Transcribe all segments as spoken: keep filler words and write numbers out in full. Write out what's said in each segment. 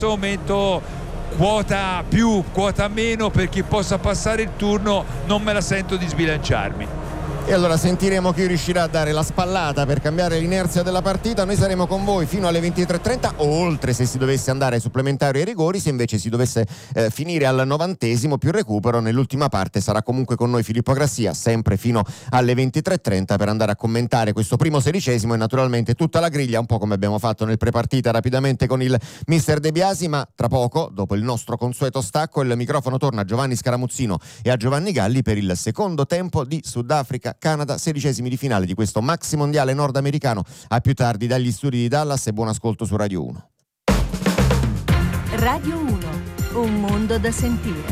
momento quota più, quota meno, per chi possa passare il turno non me la sento di sbilanciarmi. E allora sentiremo chi riuscirà a dare la spallata per cambiare l'inerzia della partita. Noi saremo con voi fino alle ventitré e trenta, oltre se si dovesse andare ai supplementari e ai rigori. Se invece si dovesse eh, finire al novantesimo più recupero, nell'ultima parte sarà comunque con noi Filippo Grassia, sempre fino alle ventitré e trenta, per andare a commentare questo primo sedicesimo e naturalmente tutta la griglia, un po' come abbiamo fatto nel prepartita rapidamente con il mister De Biasi. Ma tra poco, dopo il nostro consueto stacco, il microfono torna a Giovanni Scaramuzzino e a Giovanni Galli per il secondo tempo di Sudafrica Canada, sedicesimi di finale di questo maxi mondiale nordamericano. A più tardi dagli studi di Dallas e buon ascolto su Radio uno. Radio uno, un mondo da sentire.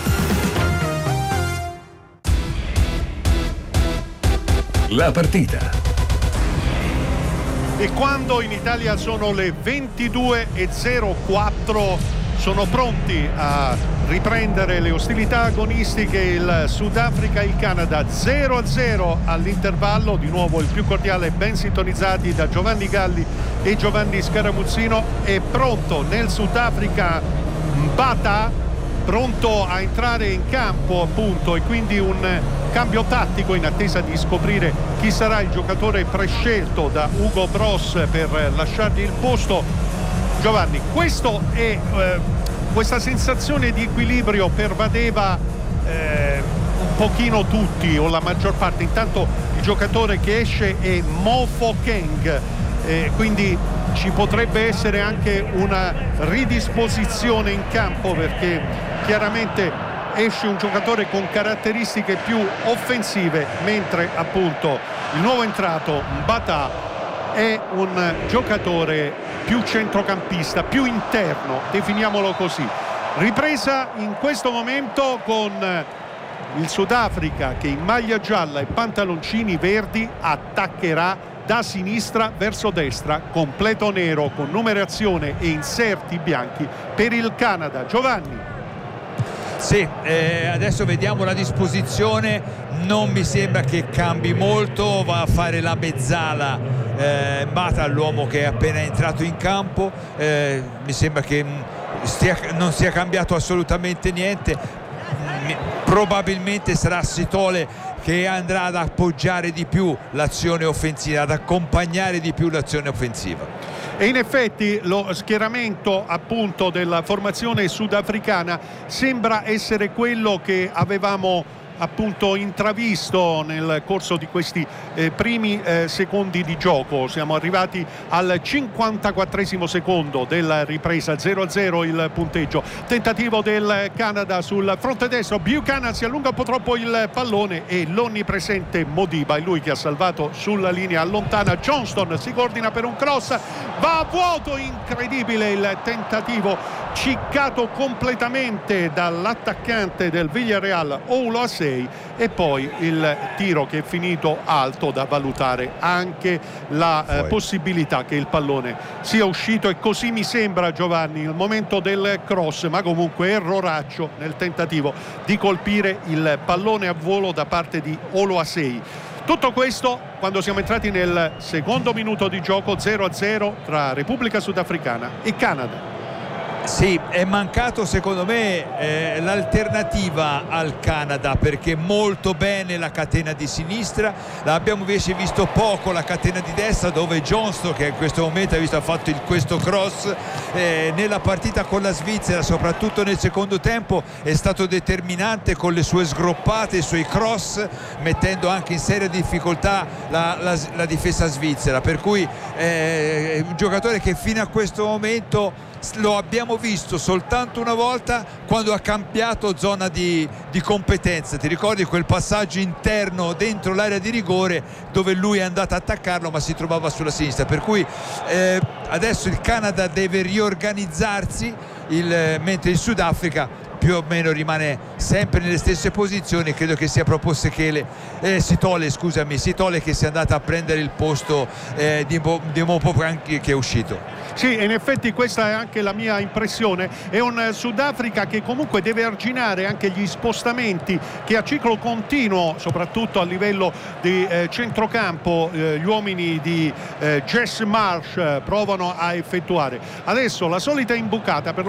La partita. E quando in Italia sono le ventidue e zero quattro, sono pronti a riprendere le ostilità agonistiche il Sudafrica e il Canada. Zero a zero all'intervallo. Di nuovo il più cordiale ben sintonizzati da Giovanni Galli e Giovanni Scaramuzzino. È pronto nel Sudafrica Mbata, pronto a entrare in campo appunto, e quindi un cambio tattico in attesa di scoprire chi sarà il giocatore prescelto da Hugo Bross per lasciargli il posto. Giovanni, questo è, eh, questa sensazione di equilibrio pervadeva eh, un pochino tutti, o la maggior parte. Intanto il giocatore che esce è Mofo Keng, eh, quindi ci potrebbe essere anche una ridisposizione in campo, perché chiaramente esce un giocatore con caratteristiche più offensive, mentre appunto il nuovo entrato Mbata è un giocatore più centrocampista, più interno, definiamolo così. Ripresa in questo momento con il Sudafrica che in maglia gialla e pantaloncini verdi attaccherà da sinistra verso destra, completo nero con numerazione e inserti bianchi per il Canada. Giovanni. Sì, eh, adesso vediamo la disposizione, non mi sembra che cambi molto, va a fare la mezzala eh, Mbata, l'uomo che è appena entrato in campo, eh, mi sembra che stia, non sia cambiato assolutamente niente. Probabilmente sarà Sitole che andrà ad appoggiare di più l'azione offensiva, ad accompagnare di più l'azione offensiva. E in effetti lo schieramento appunto della formazione sudafricana sembra essere quello che avevamo appunto intravisto nel corso di questi eh, primi eh, secondi di gioco. Siamo arrivati al cinquantaquattresimo secondo della ripresa, zero a zero il punteggio. Tentativo del Canada sul fronte destro, Buchanan si allunga un po' troppo il pallone e l'onnipresente Modiba è lui che ha salvato sulla linea, allontana Johnston, si coordina per un cross, va a vuoto, incredibile il tentativo, ciccato completamente dall'attaccante del Villarreal Olo Asei, e poi il tiro che è finito alto, da valutare anche la eh, possibilità che il pallone sia uscito, e così mi sembra, Giovanni, il momento del cross, ma comunque erroraccio nel tentativo di colpire il pallone a volo da parte di Olo Asei. Tutto questo quando siamo entrati nel secondo minuto di gioco, zero a zero tra Repubblica Sudafricana e Canada. Sì, è mancato secondo me eh, l'alternativa al Canada, perché molto bene la catena di sinistra, l'abbiamo invece visto poco la catena di destra, dove Johnston, che in questo momento ha visto ha fatto il, questo cross eh, nella partita con la Svizzera, soprattutto nel secondo tempo è stato determinante con le sue sgroppate, i suoi cross, mettendo anche in seria difficoltà la, la, la difesa svizzera, per cui eh, è un giocatore che fino a questo momento lo abbiamo visto soltanto una volta, quando ha cambiato zona di, di competenza. Ti ricordi quel passaggio interno dentro l'area di rigore dove lui è andato a attaccarlo ma si trovava sulla sinistra, per cui eh, adesso il Canada deve riorganizzarsi, il, mentre il Sudafrica più più o meno rimane sempre nelle stesse posizioni. Credo che sia proprio Sekele eh, Sitole scusami Sitole che sia andata a prendere il posto eh, di, di Mopopran che è uscito. Sì, in effetti questa è anche la mia impressione. È un Sudafrica che comunque deve arginare anche gli spostamenti che a ciclo continuo, soprattutto a livello di eh, centrocampo, eh, gli uomini di eh, Jess Marsh eh, provano a effettuare. Adesso la solita imbucata per